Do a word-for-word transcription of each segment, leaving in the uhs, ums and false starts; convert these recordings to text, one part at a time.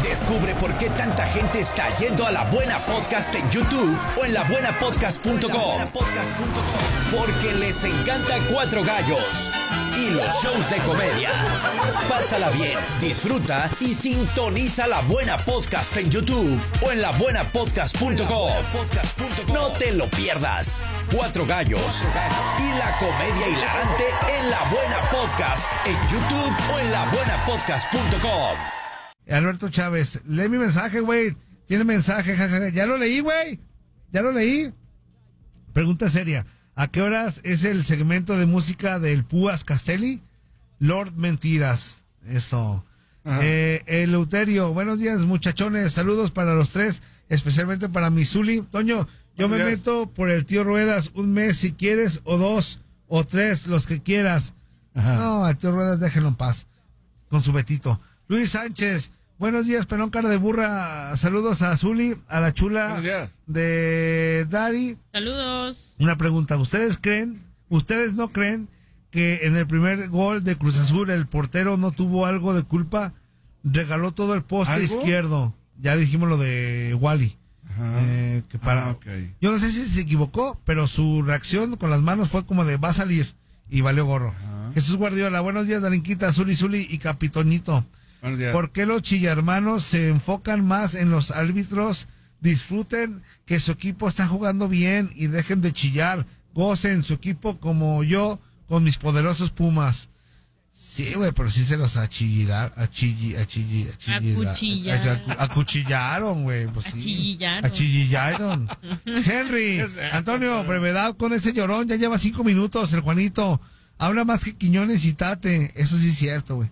Descubre por qué tanta gente está yendo a La Buena Podcast en YouTube o en la buena podcast punto com. Porque les encanta Cuatro Gallos y los shows de comedia. Pásala bien, disfruta y sintoniza La Buena Podcast en YouTube o en la buena podcast punto com. No te lo pierdas. Cuatro Gallos y la comedia hilarante en La Buena Podcast en YouTube o en la buena podcast punto com. Alberto Chávez, lee mi mensaje, güey. Tiene mensaje, jajaja. Ya lo leí, güey. Ya lo leí. Pregunta seria. ¿A qué horas es el segmento de música del Púas Castelli? Lord Mentiras. Eso. Eh, Eleuterio, buenos días, muchachones. Saludos para los tres, especialmente para mi Zuli. Toño, yo me meto por el tío Ruedas un mes si quieres, o dos, o tres, los que quieras. Ajá. No, al tío Ruedas déjenlo en paz. Con su Betito. Luis Sánchez, buenos días, pelón cara de burra. Saludos a Zuli, a la chula de Dari. Saludos. Una pregunta, ¿ustedes creen, ustedes no creen que en el primer gol de Cruz Azul el portero no tuvo algo de culpa? Regaló todo el poste ¿Algo? izquierdo. Ya dijimos lo de Wally. Eh, que para, ah, okay. Yo no sé si se equivocó, pero su reacción con las manos fue como de va a salir y valió gorro. Ajá. Jesús Guardiola, buenos días, Darinquita, Zuli, Zuli y Capitoñito. ¿Por qué los chillarmanos se enfocan más en los árbitros? Disfruten que su equipo está jugando bien y dejen de chillar. Gocen su equipo como yo con mis poderosos Pumas. Sí, güey, pero sí se los achillaron, achilli, achilli, achillar, acuchillaron, güey. Pues sí. Achillaron. Achillaron. Henry, Antonio, brevedad con ese llorón, ya lleva cinco minutos el Juanito. Habla más que Quiñones y Tate. Eso sí es cierto, güey.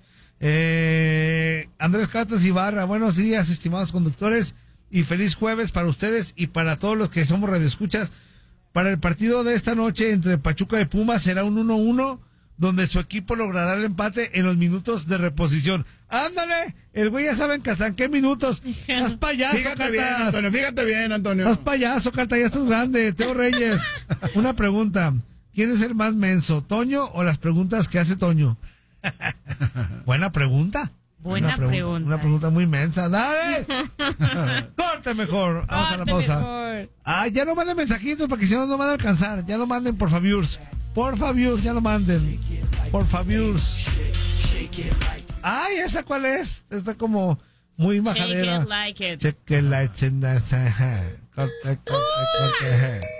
Eh, Andrés Catas Ibarra, buenos días, estimados conductores, y feliz jueves para ustedes y para todos los que somos radioescuchas. Para el partido de esta noche entre Pachuca y Pumas será un uno uno, donde su equipo logrará el empate en los minutos de reposición. ¡Ándale! El güey ya saben que hasta en qué minutos. ¡Haz payaso, Fíjate Cartas! bien, Antonio, fíjate bien, Antonio. ¡Haz payaso, Carta! Ya estás grande. Teo Reyes, una pregunta. ¿Quién es el más menso, Toño o las preguntas que hace Toño? Buena pregunta. Buena una pregunta, pregunta. Una pregunta muy mensa. ¡Dale! ¡Corte mejor! Vamos a la pausa. Mejor. Ah, ya no manden mensajitos porque si no, no van a alcanzar. Ya no manden, por favor. Por favor, ya no manden. Por favor. Ay, ¿esa cuál es? Está como muy majadera. Shake it like it. Shake it like it. Corte, corte, corte.